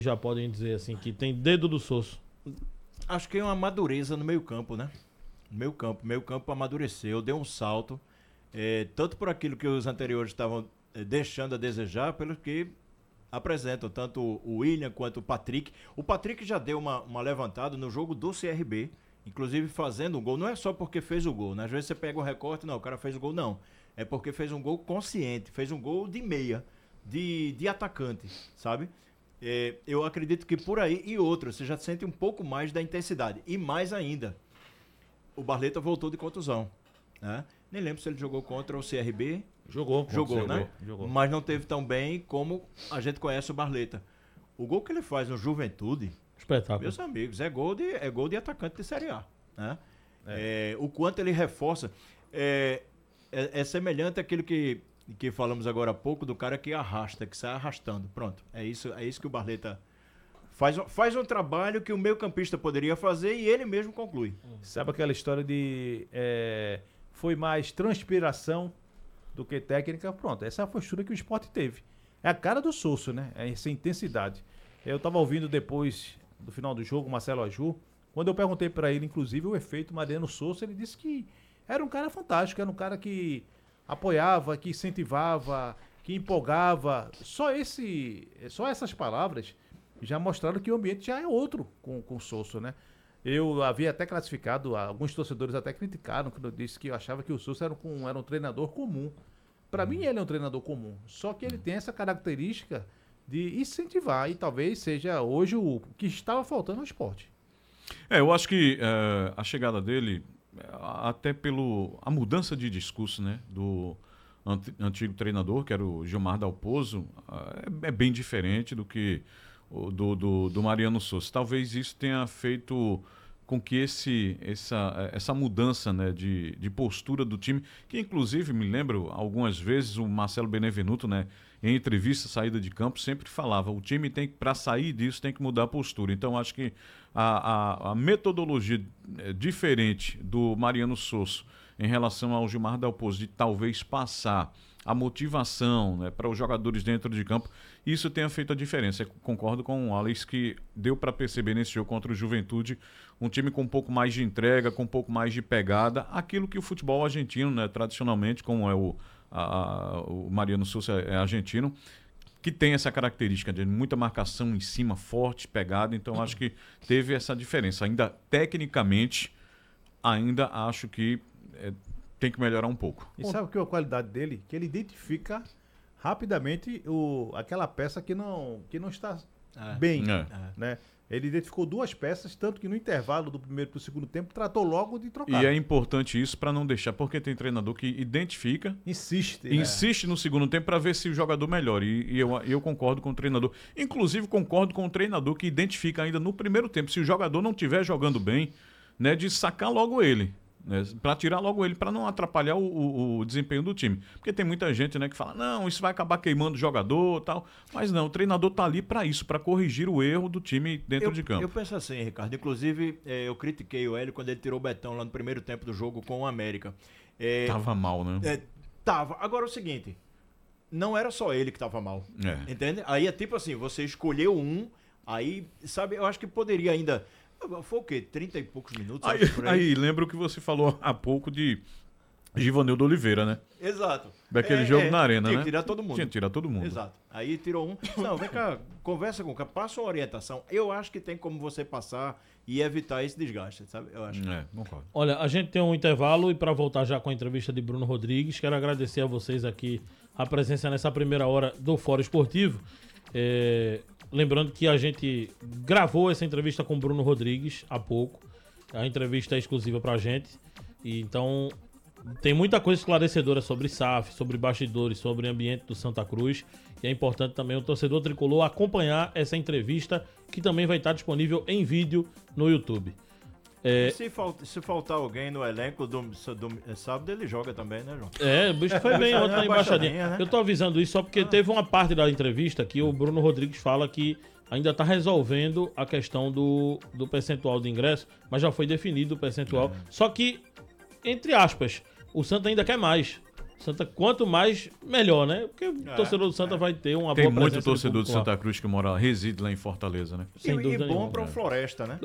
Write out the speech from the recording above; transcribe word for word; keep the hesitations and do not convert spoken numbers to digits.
Já podem dizer assim que tem dedo do Sosso? Acho que é uma madureza no meio campo, né? No meio campo. Meio campo amadureceu, deu um salto. É, tanto por aquilo que os anteriores estavam é, deixando a desejar, pelo que apresentam, tanto o William quanto o Patrick. O Patrick já deu uma, uma levantada no jogo do C R B, inclusive fazendo um gol. Não é só porque fez o gol, né? Às vezes você pega o recorte, não, o cara fez o gol, não. É porque fez um gol consciente, fez um gol de meia, de, de atacante, sabe? É, eu acredito que por aí, e outro, você já sente um pouco mais da intensidade. E mais ainda, o Barleta voltou de contusão, né? Nem lembro se ele jogou contra o C R B. Jogou, jogou, jogou, né? Jogou. Mas não teve tão bem como a gente conhece o Barleta. O gol que ele faz no Juventude, espetáculo. Meus amigos, é gol de, é gol de atacante de Série A, né? É. É, o quanto ele reforça é, é, é semelhante àquilo que, que falamos agora há pouco do cara que arrasta, que sai arrastando. Pronto, é isso, é isso que o Barleta faz, faz um trabalho que o meio-campista poderia fazer e ele mesmo conclui. Sabe aquela história de é, foi mais transpiração do que técnica? Pronto, essa é a postura que o Sport teve. É a cara do Sosso, né? É essa intensidade. Eu estava ouvindo depois do final do jogo, Marcelo Aju, quando eu perguntei para ele, inclusive, o efeito Mariano Sosso, ele disse que era um cara fantástico, era um cara que apoiava, que incentivava, que empolgava. Só, esse, só essas palavras já mostraram que o ambiente já é outro com, com o Sosso, né? Eu havia até classificado, alguns torcedores até criticaram quando eu disse que eu achava que o Sosso era um, era um treinador comum. Para mim ele é um treinador comum, só que ele tem essa característica de incentivar e talvez seja hoje o que estava faltando ao esporte. É, eu acho que uh, a chegada dele, até pelo a mudança de discurso, né, do ant, antigo treinador, que era o Gilmar Dalpozo, uh, é, é bem diferente do que o do, do, do Mariano Sosso. Talvez isso tenha feito com que esse, essa, essa mudança, né, de, de postura do time, que inclusive me lembro algumas vezes o Marcelo Benevenuto, né, em entrevista, saída de campo, sempre falava, o time tem que, para sair disso, tem que mudar a postura. Então acho que a, a, a metodologia é, diferente do Mariano Sosso em relação ao Gilmar Dalpozo, de talvez passar a motivação, né, para os jogadores dentro de campo, isso tenha feito a diferença. Eu concordo com o Alex que deu para perceber nesse jogo contra o Juventude um time com um pouco mais de entrega, com um pouco mais de pegada, aquilo que o futebol argentino, né, tradicionalmente, como é o, a, o Mariano Sosso é argentino, que tem essa característica de muita marcação em cima, forte, pegada, então acho que teve essa diferença. Ainda tecnicamente, ainda acho que é, tem que melhorar um pouco. E sabe o que é a qualidade dele? Que ele identifica rapidamente o, aquela peça que não, que não está é. bem. É. Né? Ele identificou duas peças, tanto que no intervalo do primeiro para o segundo tempo tratou logo de trocar. E é importante isso para não deixar, porque tem treinador que identifica, insiste, né? insiste no segundo tempo para ver se o jogador melhora. E, e eu, eu concordo com o treinador. Inclusive concordo com o treinador que identifica ainda no primeiro tempo, se o jogador não estiver jogando bem, né, de sacar logo ele. Né, para tirar logo ele, para não atrapalhar o, o, o desempenho do time. Porque tem muita gente, né, que fala, não, isso vai acabar queimando o jogador e tal. Mas não, o treinador tá ali para isso, para corrigir o erro do time dentro eu, de campo. Eu penso assim, Ricardo. Inclusive, é, eu critiquei o Hélio quando ele tirou o Betão lá no primeiro tempo do jogo com o América. É, tava mal, né? É, tava. Agora é o seguinte, não era só ele que tava mal. É. Entende? Aí é tipo assim, você escolheu um, aí, sabe, eu acho que poderia ainda... Foi o quê? trinta e poucos minutos? Aí, aí. aí lembra o que você falou há pouco de Givanildo Oliveira, né? Exato. Daquele é, jogo é, na arena, tinha né? Tinha que tirar todo mundo. Tinha que tirar todo mundo. Exato. Aí tirou um. Não, vem cá, conversa com o cara, passa uma orientação. Eu acho que tem como você passar e evitar esse desgaste, sabe? Eu acho. É, concordo. Olha, a gente tem um intervalo e para voltar já com a entrevista de Bruno Rodrigues, quero agradecer a vocês aqui a presença nessa primeira hora do Fórum Esportivo. É... Lembrando que a gente gravou essa entrevista com o Bruno Rodrigues há pouco. A entrevista é exclusiva pra gente. E então tem muita coisa esclarecedora sobre S A F, sobre bastidores, sobre o ambiente do Santa Cruz. E é importante também o torcedor tricolor acompanhar essa entrevista, que também vai estar disponível em vídeo no YouTube. É... Se, falta, se faltar alguém no elenco do, do sábado, ele joga também, né, João? É, o bicho foi bem ontem na embaixadinha. Né? Eu tô avisando isso só porque ah. teve uma parte da entrevista que o Bruno Rodrigues fala que ainda tá resolvendo a questão do, do percentual de ingresso, mas já foi definido o percentual. É. Só que, entre aspas, o Santa ainda quer mais. Santa, quanto mais, melhor, né? Porque o É, torcedor do Santa é. vai ter uma Tem boa muito presença torcedor de público lá. Santa Cruz que mora, reside lá em Fortaleza, né? Sem e, dúvida e bom nenhuma. para o Floresta, né?